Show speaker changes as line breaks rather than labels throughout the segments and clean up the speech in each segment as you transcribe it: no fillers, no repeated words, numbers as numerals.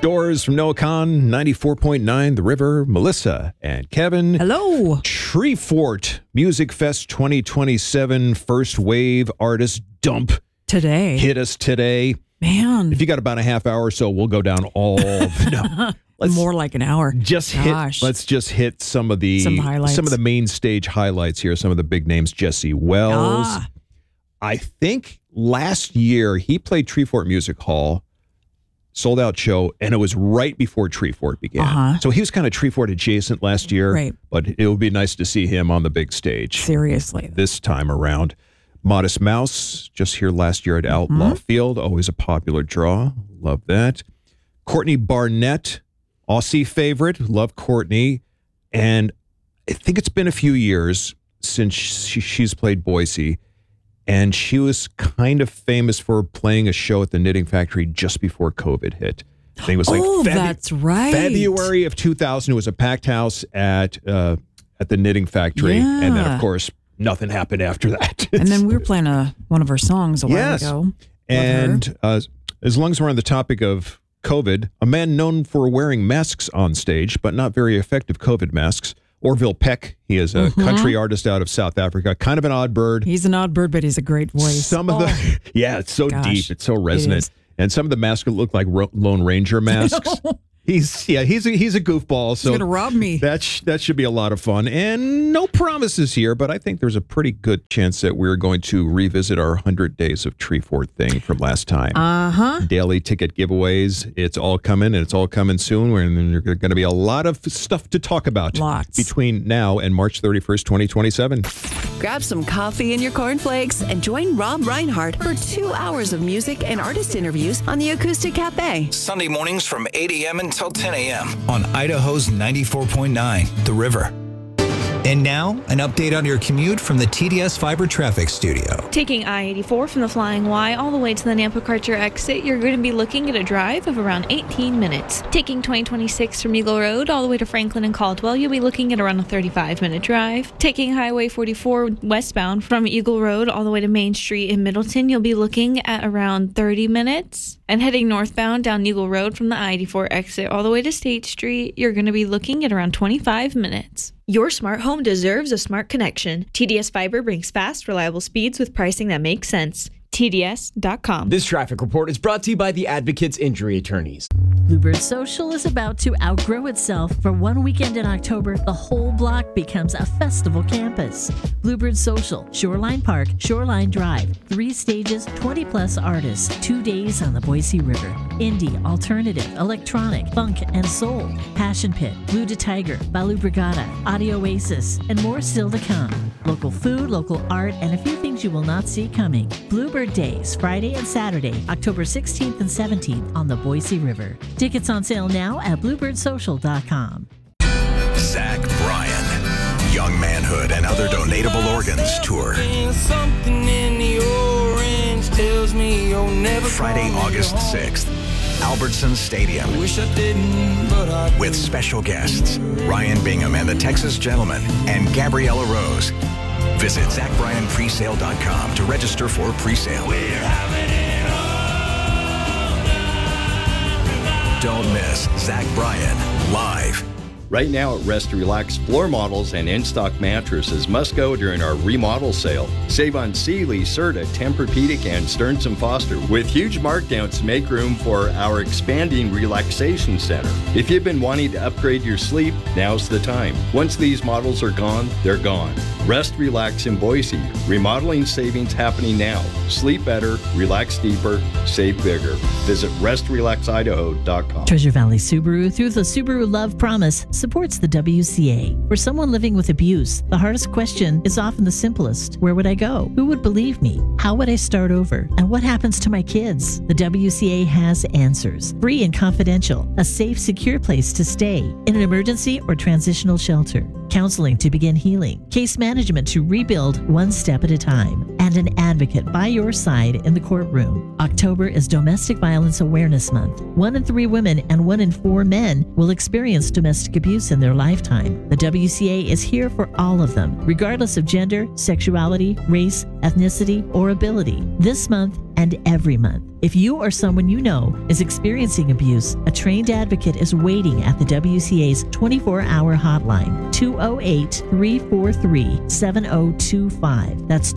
Doors from Noah Khan, 94.9 The River, Melissa and Kevin.
Hello.
Treefort Music Fest 2027 first wave artist dump.
Today.
Hit us today.
Man.
If you got about a half hour or so, we'll go down all.
More like an hour.
Let's just hit some
highlights.
Some of the main stage highlights here. Some of the big names. Jesse Wells. I think last year he played Treefort Music Hall, sold out show, and it was right before Treefort began. So he was kind of Treefort adjacent last year.
Right.
But it would be nice to see him on the big stage.
Seriously.
This time around. Modest Mouse, just here last year at Outlaw Field. Always a popular draw. Love that. Courtney Barnett, Aussie favorite. Love Courtney. And I think it's been a few years since she's played Boise. And she was kind of famous for playing a show at the Knitting Factory just before COVID hit. I think it was like
that's right.
February of 2000. It was a packed house at the Knitting Factory.
Yeah.
And then, of course, nothing happened after that.
And then we were playing one of her songs a while ago.
And as long as we're on the topic of COVID, a man known for wearing masks on stage, but not very effective COVID masks, Orville Peck. He is a country artist out of South Africa, kind of an odd bird.
He's an odd bird, but he's a great voice.
Some of the, it's so deep, it's so resonant. And some of the masks look like Lone Ranger masks. He's a goofball. So
he's gonna rob me.
That should be a lot of fun. And no promises here, but I think there's a pretty good chance that we're going to revisit our 100 Days of Treefort thing from last time. Daily ticket giveaways. It's all coming, and it's all coming soon. And there's going to be a lot of stuff to talk about between now and March 31st, 2027.
Grab some coffee and your cornflakes and join Rob Reinhardt for 2 hours of music and artist interviews on the Acoustic Cafe.
Sunday mornings from 8 a.m. until 10 a.m. on Idaho's 94.9 The River. And now, an update on your commute from the TDS Fiber Traffic Studio.
Taking I-84 from the Flying Y all the way to the Nampa-Karcher exit, you're going to be looking at a drive of around 18 minutes. Taking 2026 from Eagle Road all the way to Franklin and Caldwell, you'll be looking at around a 35-minute drive. Taking Highway 44 westbound from Eagle Road all the way to Main Street in Middleton, you'll be looking at around 30 minutes. And heading northbound down Eagle Road from the I-84 exit all the way to State Street, you're going to be looking at around 25 minutes. Your smart home deserves a smart connection. TDS Fiber brings fast, reliable speeds with pricing that makes sense. TDS.com.
This traffic report is brought to you by the Advocates Injury Attorneys.
Bluebird Social is about to outgrow itself. For one weekend in October, the whole block becomes a festival campus. Bluebird Social, Shoreline Park, Shoreline Drive, 3 stages, 20-plus artists, 2 days on the Boise River. Indie, alternative, electronic, funk, and soul. Passion Pit, Blue to Tiger, Balu Brigada, Audio Oasis, and more still to come. Local food, local art, and a few things you will not see coming. Bluebird Days, Friday and Saturday, October 16th and 17th on the Boise River. Tickets on sale now at bluebirdsocial.com.
Zach Bryan, Young Manhood and Other Donatable Organs Tour. Friday, August 6th, Albertson Stadium. With special guests, Ryan Bingham and the Texas Gentlemen and Gabriella Rose. Visit ZachBryanPresale.com to register for presale. Don't miss Zach Bryan live.
Right now at Rest to Relax, floor models and in-stock mattresses must go during our remodel sale. Save on Sealy, Serta, Tempur-Pedic, and Stearns & Foster with huge markdowns to make room for our expanding relaxation center. If you've been wanting to upgrade your sleep, now's the time. Once these models are gone, they're gone. Rest Relax in Boise. Remodeling savings happening now. Sleep better, relax deeper, save bigger. Visit restrelaxidaho.com.
Treasure Valley Subaru, through the Subaru Love Promise, supports the WCA. For someone living with abuse, the hardest question is often the simplest. Where would I go? Who would believe me? How would I start over? And what happens to my kids? The WCA has answers. Free and confidential. A safe, secure place to stay. In an emergency or transitional shelter. Counseling to begin healing. Case management to rebuild one step at a time. And an advocate by your side in the courtroom. October is Domestic Violence Awareness Month. 1 in 3 women and 1 in 4 men will experience domestic abuse in their lifetime. The WCA is here for all of them, regardless of gender, sexuality, race, ethnicity, or ability. This month, and every month. If you or someone you know is experiencing abuse, a trained advocate is waiting at the WCA's 24-hour hotline, 208-343-7025. That's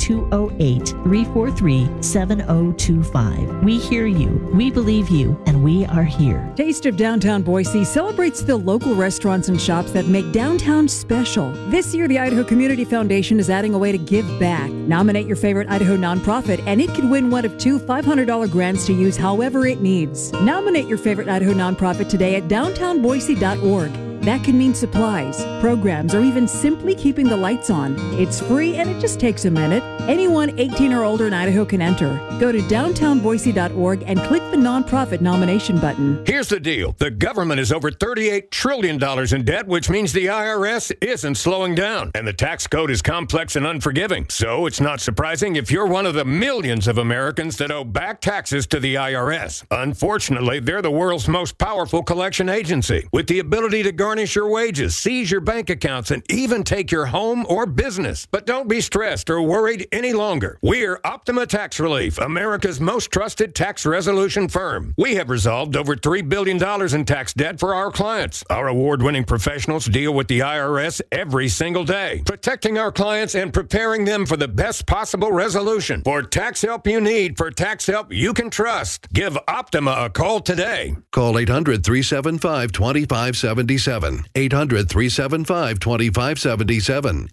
208-343-7025. We hear you, we believe you, and we are here.
Taste of Downtown Boise celebrates the local restaurants and shops that make downtown special. This year, the Idaho Community Foundation is adding a way to give back. Nominate your favorite Idaho nonprofit, and it can win one of two $500 grants to use however it needs. Nominate your favorite Idaho nonprofit today at downtownboise.org. That can mean supplies, programs, or even simply keeping the lights on. It's free and it just takes a minute. Anyone 18 or older in Idaho can enter. Go to downtownboise.org and click the nonprofit nomination button.
Here's the deal. The government is over $38 trillion in debt, which means the IRS isn't slowing down. And the tax code is complex and unforgiving. So it's not surprising if you're one of the millions of Americans that owe back taxes to the IRS. Unfortunately, they're the world's most powerful collection agency, with the ability to garnish your wages, seize your bank accounts, and even take your home or business. But don't be stressed or worried any longer. We're Optima Tax Relief, America's most trusted tax resolution firm. We have resolved over $3 billion in tax debt for our clients. Our award-winning professionals deal with the IRS every single day, protecting our clients and preparing them for the best possible resolution. For tax help you need, for tax help you can trust, give Optima a call today.
Call 800-375-2577. 800-375-2577.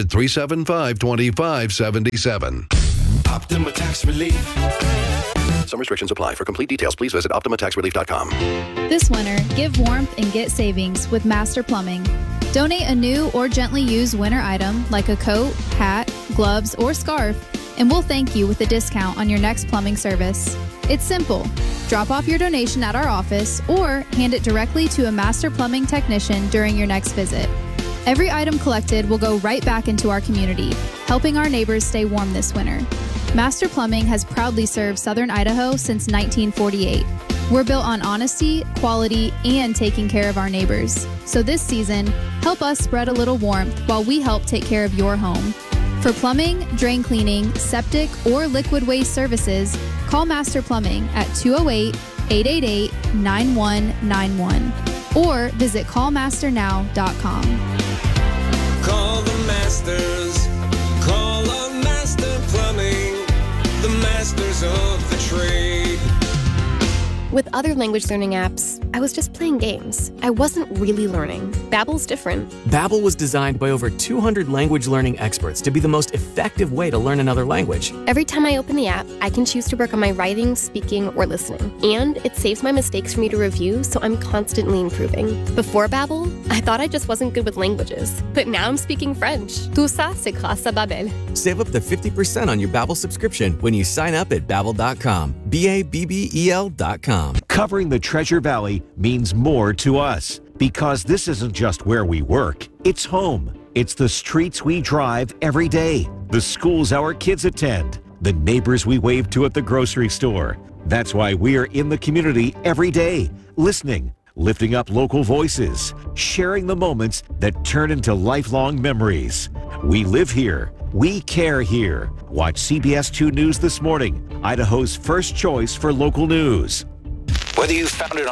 800-375-2577.
Optima Tax Relief.
Some restrictions apply. For complete details, please visit OptimaTaxRelief.com.
This winter, give warmth and get savings with Master Plumbing. Donate a new or gently used winter item like a coat, hat, gloves, or scarf, and we'll thank you with a discount on your next plumbing service. It's simple. Drop off your donation at our office or hand it directly to a Master Plumbing technician during your next visit. Every item collected will go right back into our community, helping our neighbors stay warm this winter. Master Plumbing has proudly served Southern Idaho since 1948. We're built on honesty, quality, and taking care of our neighbors. So this season, help us spread a little warmth while we help take care of your home. For plumbing, drain cleaning, septic, or liquid waste services, call Master Plumbing at 208-888-9191 or visit callmasternow.com.
Call the masters. Call up Master Plumbing, the masters of the trade.
With other language learning apps, I was just playing games. I wasn't really learning. Babbel's different.
Babbel was designed by over 200 language learning experts to be the most effective way to learn another language.
Every time I open the app, I can choose to work on my writing, speaking, or listening. And it saves my mistakes for me to review, so I'm constantly improving. Before Babbel, I thought I just wasn't good with languages. But now I'm speaking French. Tout ça, c'est grâce à Babbel.
Save up to 50% on your Babbel subscription when you sign up at Babbel.com. Babbel.com.
Covering the Treasure Valley means more to us because this isn't just where we work. It's home. It's the streets we drive every day, the schools our kids attend, the neighbors we wave to at the grocery store. That's why we're in the community every day, listening, lifting up local voices, sharing the moments that turn into lifelong memories. We live here. We care here. Watch CBS 2 News this morning, Idaho's first choice for local news.
Whether you found it